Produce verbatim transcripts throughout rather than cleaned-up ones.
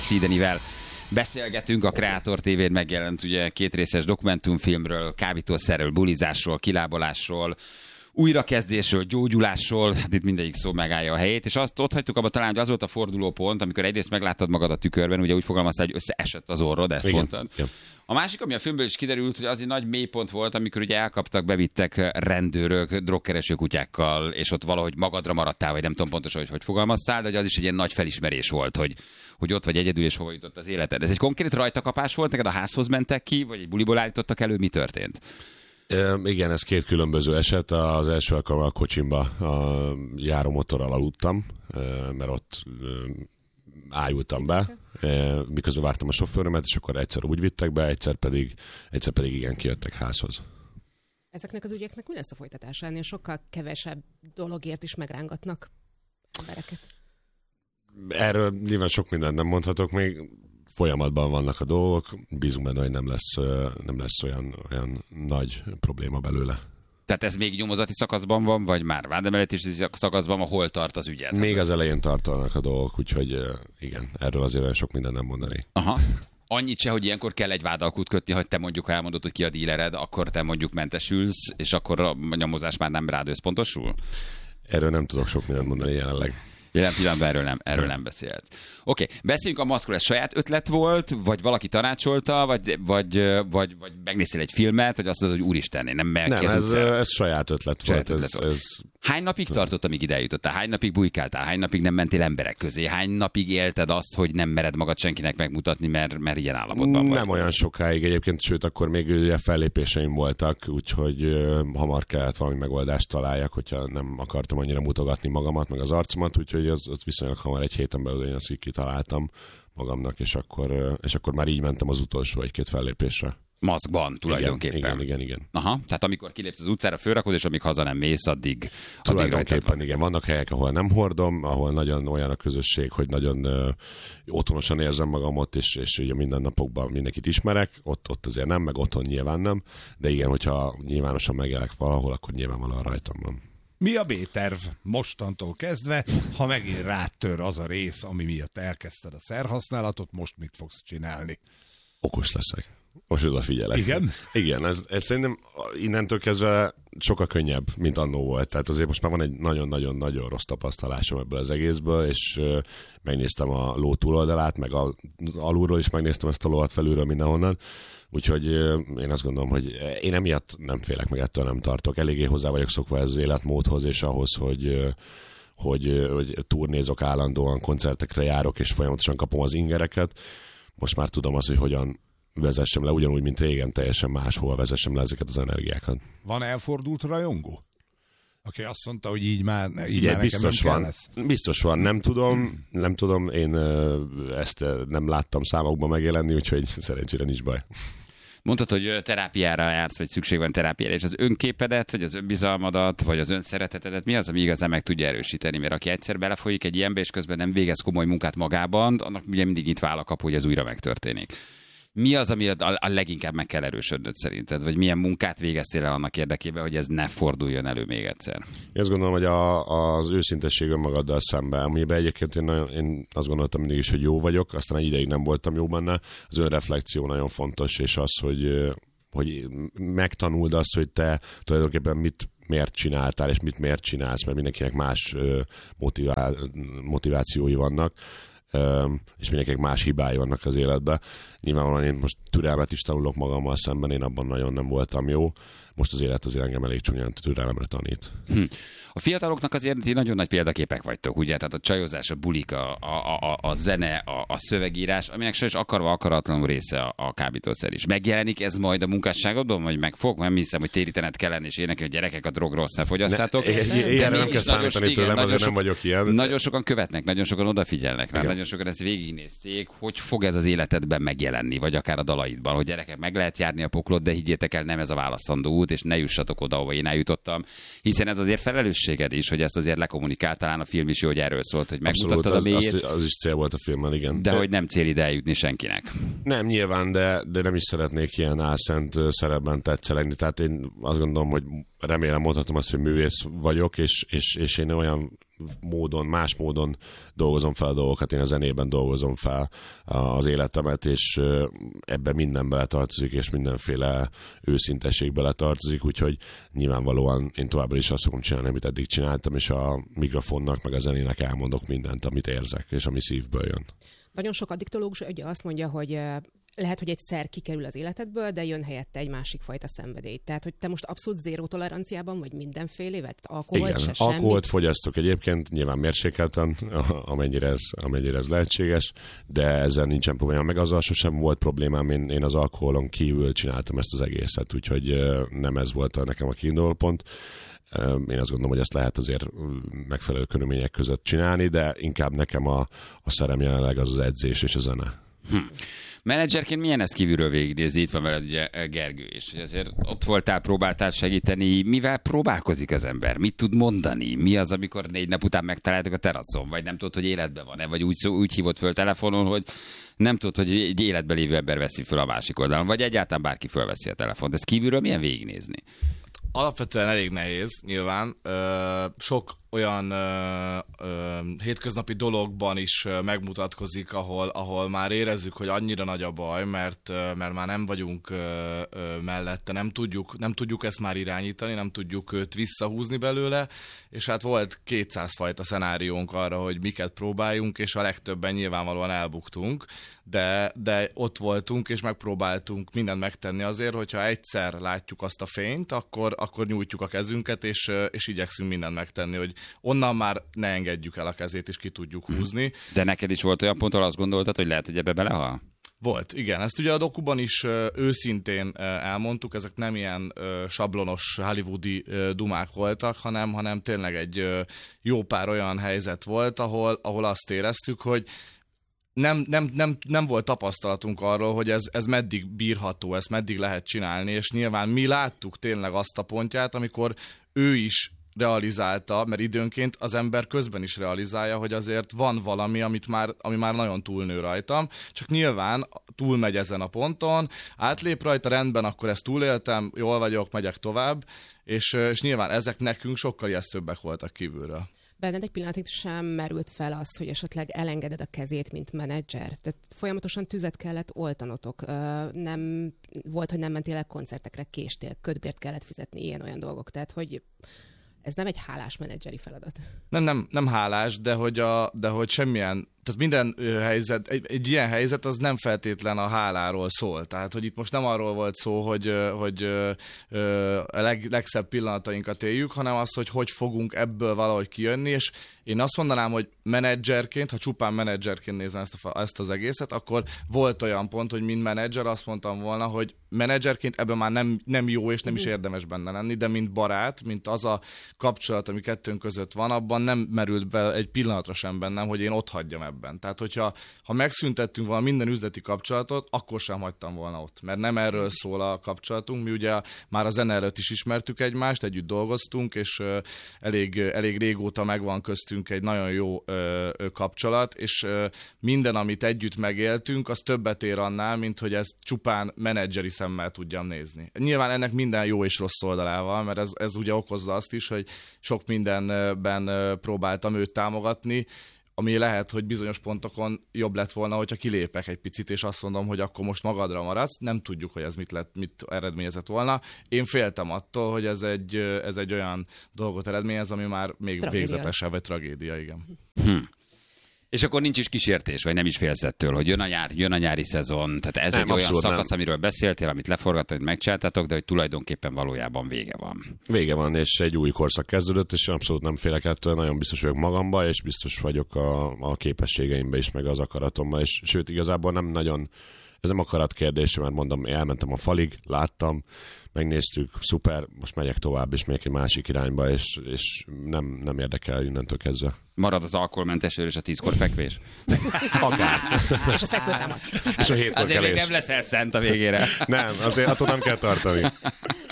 Fidenivel beszélgetünk. A Kreator té vén megjelent ugye kétrészes dokumentumfilmről, kábítószerről, bulizásról, kilábalásról, újrakezdésről, gyógyulásról, hát itt mindegyik szó megállja a helyét, és azt ott hagytuk abba talán, hogy az volt a fordulópont, amikor egyrészt megláttad magad a tükörben, ugye úgy fogalmaztál, hogy összeesett az orrod, ezt igen, mondtad. Igen. A másik, ami a filmből is kiderült, hogy az egy nagy mélypont volt, amikor ugye elkaptak, bevittek rendőrök, drogkereső kutyákkal, és ott valahogy magadra maradtál, vagy nem tudom pontosan, hogy hogy fogalmaztál, de az is egy ilyen nagy felismerés volt, hogy, hogy ott vagy egyedül, és hova jutott az életed. Ez egy konkrét rajtakapás volt, neked a házhoz mentek ki, vagy egy buliból állítottak elő, mi történt? E, igen, ez két különböző eset. Az első alkalommal a kocsimba a járómotorral aludtam, mert ott ájultam be, miközben vártam a sofőrömet, és akkor egyszer úgy vittek be, egyszer pedig, egyszer pedig igen, kijöttek házhoz. Ezeknek az ügyeknek mi lesz a folytatása? Ennél sokkal kevesebb dologért is megrángatnak embereket. Erről nyilván sok mindent nem mondhatok még. Folyamatban vannak a dolgok, bízunk benne, hogy nem lesz, nem lesz olyan, olyan nagy probléma belőle. Tehát ez még nyomozati szakaszban van, vagy már vádemeleti szakaszban van, hol tart az ügyet? Még az elején tartanak a dolgok, úgyhogy igen, erről azért olyan sok mindent nem mondani. Aha. Annyit se, hogy ilyenkor kell egy vádalkut kötni, hogy te mondjuk elmondod, hogy ki a dílered, akkor te mondjuk mentesülsz, és akkor a nyomozás már nem rád összpontosul? Erről nem tudok sok mindent mondani jelenleg. Jelen pillanatban erről nem, erről nem beszélt. Oké, okay. Beszéljünk a maszkról. Ez saját ötlet volt, vagy valaki tanácsolta, vagy, vagy, vagy, vagy megnéztél egy filmet, vagy azt mondod, hogy úristen, én nem megyek Nem, ki az ez, utcára. ez saját ötlet saját volt. Ötlet ez, volt. Ez... Hány napig tartott, amíg ide eljutottál? Hány napig bujkáltál? Hány napig nem mentél emberek közé? Hány napig élted azt, hogy nem mered magad senkinek megmutatni, mert, mert ilyen állapotban vagy? Nem olyan sokáig egyébként, sőt, akkor még ugye fellépéseim voltak, úgyhogy uh, hamar kellett valami megoldást találjak, hogyha nem akartam annyira mutogatni magamat, meg az arcomat, úgyhogy az, az viszonylag hamar egy héten belül én azt így kitaláltam magamnak, és akkor, uh, és akkor már így mentem az utolsó egy-két fellépésre. Maszkban tulajdonképpen. Igen, igen, igen. Aha, tehát amikor kilépsz az utcára, fölrakod, és amíg haza nem mész, addig, addig tulajdonképpen igen. Vannak helyek, ahol nem hordom, ahol nagyon olyan a közösség, hogy nagyon uh, otthonosan érzem magam ott, és, és ugye minden napokban mindenkit ismerek, ott, ott azért nem, meg otthon nyilván nem, de igen, hogyha nyilvánosan megjelenek valahol, akkor nyilvánvalóan rajtam van. Mi a B-terv mostantól kezdve, ha megint rátör az a rész, ami miatt elkezdted a szerhasználatot, most mit fogsz csinálni? Okos leszek. Most odafigyelek. Igen? Igen, ez, ez szerintem innentől kezdve sokkal könnyebb, mint annó volt. Tehát azért most már van egy nagyon-nagyon-nagyon rossz tapasztalásom ebből az egészből, és uh, megnéztem a ló túloldalát, meg a, alulról is megnéztem ezt a lovat felülről mindenhonnan. Úgyhogy uh, én azt gondolom, hogy én emiatt nem félek, meg ettől nem tartok. Eléggé hozzá vagyok szokva ez az életmódhoz, és ahhoz, hogy... Uh, hogy, hogy turnézok állandóan, koncertekre járok, és folyamatosan kapom az ingereket. Most már tudom azt, hogy hogyan vezessem le, ugyanúgy, mint régen, teljesen máshol vezessem le ezeket az energiákat. Van elfordult rajongó? Aki azt mondta, hogy így már, így Igen, már biztos nekem van. lesz. Biztos van, nem tudom, nem tudom, én ezt nem láttam számokban megjelenni, úgyhogy szerencsére nincs baj. Mondtad, hogy terápiára jársz, vagy szükség van terápiára, és az önképedet, vagy az önbizalmadat, vagy az önszeretetedet, mi az, ami igazán meg tudja erősíteni? Mert aki egyszer belefolyik egy ilyenbe, és közben nem végez komoly munkát magában, annak ugye mindig nyitva áll a kapu, hogy ez újra megtörténik. Mi az, ami a, a leginkább meg kell erősödnöd szerinted? Vagy milyen munkát végeztél el annak érdekében, hogy ez ne forduljon elő még egyszer? Én azt gondolom, hogy a, az őszintesség önmagaddal szemben, amiben egyébként én, nagyon, én azt gondoltam mindig is, hogy jó vagyok, aztán egy ideig nem voltam jó benne. Az önreflexió nagyon fontos, és az, hogy, hogy megtanuld azt, hogy te tulajdonképpen mit miért csináltál, és mit miért csinálsz, mert mindenkinek más motivá, motivációi vannak. Uh, és mindenkinek más hibái vannak az életben. Nyilvánvalóan én most türelmet is tanulok magammal szemben, én abban nagyon nem voltam jó. Most az élet azért engem elég csúnyán türelemre tanít. Hm. A fiataloknak azért nagyon nagy példaképek vagytok, ugye? Tehát a csajozás, a bulik, a, a, a, a zene, a, a szövegírás, aminek sajnos akarva akaratlanul része a, a kábítószer is. Megjelenik ez majd a munkásságodban, vagy meg fog? Nem hiszem, hogy térítened kellene, és énekelni, hogy gyerekek, a drog rossz, ne fogyaszátok. Ilyenre nem kell számítani tőlem, azért nem vagyok ilyen. Nagyon sokan követnek, nagyon sokan odafigyelnek rá, igen. Nagyon sokan ezt végignézték, hogy fog ez az életedben megjelenni, vagy akár a dalaidban, hogy gyerekek, meg lehet járni a poklot, de higgyétek el, nem ez a választandó út, és ne jussatok oda, ahova én eljutottam, hiszen ez azért felelősséged is, hogy ezt azért lekommunikált, talán a film is jó, hogy erről szólt, hogy megmutattad a mélyét. Az, az is cél volt a filmben, igen. De, de hogy nem cél ide eljutni senkinek. Nem, nyilván, de, de nem is szeretnék ilyen álszent szerepben tetszelegni. Tehát én azt gondolom, hogy remélem mondhatom azt, hogy művész vagyok, és, és, és én olyan módon, más módon dolgozom fel a dolgokat, én a zenében dolgozom fel az életemet, és ebben minden beletartozik, és mindenféle őszintesség beletartozik, úgyhogy nyilvánvalóan én továbbra is azt fogom csinálni, amit eddig csináltam, és a mikrofonnak, meg a zenének elmondok mindent, amit érzek, és ami szívből jön. Nagyon sok addiktológus ugye azt mondja, hogy lehet, hogy egy szer kikerül az életedből, de jön helyette egy másik fajta szenvedély. Tehát, hogy te most abszolút zéró toleranciában vagy mindenfélevel? Alkoholt Igen, se semmit? alkoholt fogyasztok egyébként, nyilván mérsékelten, amennyire ez, amennyire ez lehetséges, de ezzel nincsen probléma. Meg azzal sosem volt problémám, én, én az alkoholon kívül csináltam ezt az egészet, úgyhogy nem ez volt nekem a kiinduló pont. Én azt gondolom, hogy ezt lehet azért megfelelő körülmények között csinálni, de inkább nekem a, a szerem jelenleg az az edzés és a zene. Hm. Menedzserként milyen ezt kívülről végignézni? Itt van veled ugye Gergő is. Ezért ott voltál, próbáltál segíteni. Mivel próbálkozik az ember? Mit tud mondani? Mi az, amikor négy nap után megtaláltak a teraszon? Vagy nem tudod, hogy életben van-e? Vagy úgy, úgy hívott föl telefonon, hogy nem tudod, hogy egy életben lévő ember veszi föl a másik oldalon? Vagy egyáltalán bárki fölveszi a telefont? Ezt kívülről milyen végignézni? Alapvetően elég nehéz, nyilván. Ö, sok olyan ö, ö, hétköznapi dologban is megmutatkozik, ahol, ahol már érezzük, hogy annyira nagy a baj, mert, mert már nem vagyunk ö, ö, mellette, nem tudjuk, nem tudjuk ezt már irányítani, nem tudjuk őt visszahúzni belőle, és hát volt kétszáz fajta szenáriónk arra, hogy miket próbáljunk, és a legtöbben nyilvánvalóan elbuktunk, de, de ott voltunk, és megpróbáltunk mindent megtenni azért, hogyha egyszer látjuk azt a fényt, akkor, akkor nyújtjuk a kezünket, és, és igyekszünk mindent megtenni, hogy onnan már ne engedjük el a kezét, és ki tudjuk húzni. De neked is volt olyan pont, ahol azt gondoltad, hogy lehet, hogy ebbe belehal? Volt, igen. Ezt ugye a dokuban is őszintén elmondtuk, ezek nem ilyen sablonos hollywoodi dumák voltak, hanem, hanem tényleg egy jó pár olyan helyzet volt, ahol, ahol azt éreztük, hogy Nem, nem, nem, nem volt tapasztalatunk arról, hogy ez, ez meddig bírható, ezt meddig lehet csinálni, és nyilván mi láttuk tényleg azt a pontját, amikor ő is realizálta, mert időnként az ember közben is realizálja, hogy azért van valami, amit már, ami már nagyon túlnő rajtam, csak nyilván túlmegy ezen a ponton, átlép rajta, rendben, akkor ezt túléltem, jól vagyok, megyek tovább, és, és nyilván ezek nekünk sokkal ijesztőbbek voltak kívülről. Benned egy pillanatig sem merült fel az, hogy esetleg elengeded a kezét, mint menedzser. Tehát folyamatosan tüzet kellett oltanotok. Nem, volt, hogy nem mentél el koncertekre, késtél, kötbért kellett fizetni, ilyen-olyan dolgok. Tehát, hogy ez nem egy hálás menedzseri feladat. Nem, nem, nem hálás, de hogy, a, de hogy semmilyen, tehát minden helyzet, egy, egy ilyen helyzet az nem feltétlen a háláról szól. Tehát, hogy itt most nem arról volt szó, hogy, hogy a leg, legszebb pillanatainkat éljük, hanem az, hogy hogy fogunk ebből valahogy kijönni, és én azt mondanám, hogy menedzserként, ha csupán menedzserként nézem ezt, a, ezt az egészet, akkor volt olyan pont, hogy mint menedzser azt mondtam volna, hogy menedzserként ebben már nem, nem jó és nem is érdemes benne lenni, de mint barát, mint az a kapcsolat, ami kettőnk között van, abban nem merült be egy pillanatra sem bennem, hogy én ott hagyjam ebben. Tehát, hogyha ha megszüntettünk volna minden üzleti kapcsolatot, akkor sem hagytam volna ott. Mert nem erről szól a kapcsolatunk. Mi ugye már a zene előtt is ismertük egymást, együtt dolgoztunk, és elég, elég régóta megvan köztünk egy nagyon jó kapcsolat, és minden, amit együtt megéltünk, az többet ér annál, mint hogy ezt csupán menedzseri szemmel tudjam nézni. Nyilván ennek minden jó és rossz oldalával, mert ez, ez ugye okozza azt is, hogy sok mindenben próbáltam őt támogatni, ami lehet, hogy bizonyos pontokon jobb lett volna, hogyha kilépek egy picit, és azt mondom, hogy akkor most magadra maradsz. Nem tudjuk, hogy ez mit, lett, mit eredményezett volna. Én féltem attól, hogy ez egy, ez egy olyan dolgot eredményez, ami már még tragédia. Végzetesebb, vagy tragédia, igen. Hm. És akkor nincs is kísértés, vagy nem is félsz ettől, hogy jön a, nyár, jön a nyári szezon. Tehát ez nem, egy olyan szakasz, nem. Amiről beszéltél, amit leforgattad, hogy megcsináltátok, de hogy tulajdonképpen valójában vége van. Vége van, és egy új korszak kezdődött, és abszolút nem félek ettől, nagyon biztos vagyok magamba, és biztos vagyok a, a képességeimbe is, meg az akaratomba, és sőt, igazából nem nagyon, ez nem akarat kérdése, mert mondom, elmentem a falig, láttam, megnéztük, szuper, most megyek tovább, és megyek egy másik irányba, és, és nem, nem érdekel innentől kezdve. Marad az alkoholmentes és a tízkor fekvés? Akár. És a fekvőtámasz. És a hétkor azért kelés. Még nem leszel szent a végére. Nem, azért attól nem kell tartani.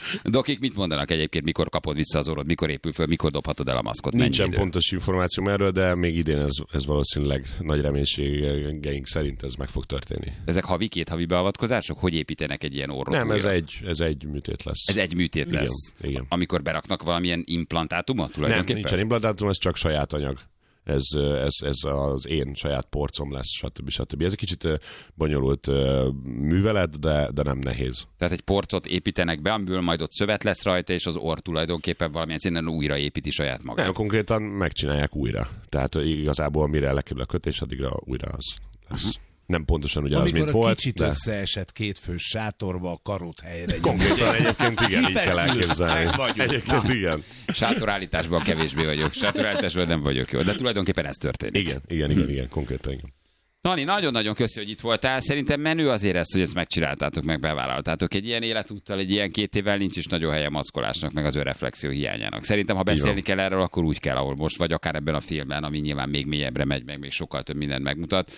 Dokik mit mondanak egyébként, mikor kapod vissza az orrod, mikor épül föl, mikor dobhatod el a maszkot? Nincsen pontos információm erről, de még idén ez, ez valószínűleg nagy reménységeink szerint ez meg fog történni. Ezek havi, két havi beavatkozások? Hogy építenek egy ilyen orrot? Nem, ez újra? egy, ez egy műtét lesz. Ez egy műtét lesz. Igen, igen. Amikor beraknak valamilyen implantátumot tulajdonképpen? Nem, nincsen implantátum, ez csak saját anyag. Ez, ez, ez az én saját porcom lesz, stb. stb. Ez egy kicsit bonyolult művelet, de, de nem nehéz. Tehát egy porcot építenek be, amiből majd ott szövet lesz rajta, és az orr tulajdonképpen valamilyen szinten újra építi saját magát. Nem, konkrétan megcsinálják újra. Tehát igazából mire lekerül a kötés, addigra újra az lesz. Uh-huh. Nem pontosan ugyanaz, amikor mint a volt. kicsit de... összeesett kétfős sátorba a karót helyre. Konkrétan egyébként igen, így kell elképzelni. Egyébként igen. Sátorállításban kevésbé vagyok. Sátorállításban nem vagyok jó. De tulajdonképpen ez történik. Igen, igen, igen, igen, konkrétan igen. Nani, nagyon-nagyon köszi, hogy itt voltál. Szerintem menő azért ezt, hogy ezt megcsináltátok, meg bevállaltátok. Egy ilyen életúttal, egy ilyen két évvel nincs is nagyon helye maszkolásnak, meg az önreflexió hiányának. Szerintem, ha beszélni kell erről, akkor úgy kell, ahol most vagy, akár ebben a filmben, ami nyilván még mélyebbre megy, meg még sokkal több mindent megmutat.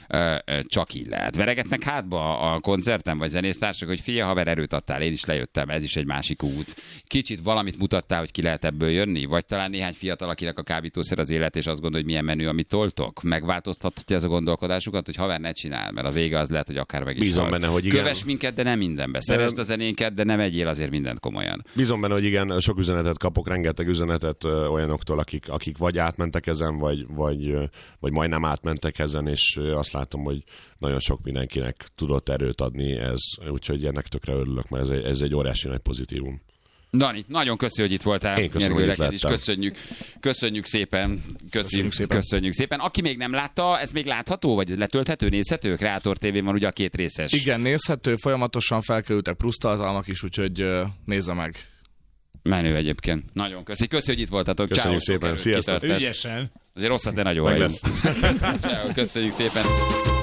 Csak így lehet. Veregetnek hátba a koncerten, vagy zenésztársak, hogy figyelj, haver, erőt adtál, én is lejöttem, ez is egy másik út. Kicsit valamit mutattál, hogy ki lehet ebből jönni? Vagy talán néhány fiatal, akinek a kábítószer az élet, és azt gondolja, hogy milyen menő, amit toltok? Megváltoztathatja ez a gondolkodásukat, hogy haver, ne csinál, mert a vége az lehet, hogy akár meg is Bízom halsz. benne, hogy igen. Kövess minket, de nem mindenbe. Szeresd a zenénket, de nem egyél azért mindent komolyan. Bízom benne, hogy igen, sok üzenetet kapok, rengeteg üzenetet ö, olyanoktól, akik, akik vagy átmentek ezen, vagy, vagy, ö, vagy majdnem átmentek ezen, és ö, azt látom, hogy nagyon sok mindenkinek tudott erőt adni ez, úgyhogy ennek tökre örülök, mert ez egy, ez egy óriási nagy pozitívum. Dani, nagyon köszi, hogy itt voltál. Én köszönöm, hogy itt lettem. És köszönjük, köszönjük szépen. Köszönjük, köszönjük szépen. Köszönjük szépen. Aki még nem látta, ez még látható, vagy ez letölthető, nézhető? Kreator té vén van ugye a két részes. Igen, nézhető, folyamatosan felkerültek plusztartalmak is, úgyhogy uh, nézze meg. Menő egyébként. Nagyon köszi. Köszi, hogy itt voltatok. Köszönjük Ciao, szépen. Sziasztok. Ügyesen. Azért rosszat, de nagyon Meg jó. lesz. Ciao, köszönjük szépen.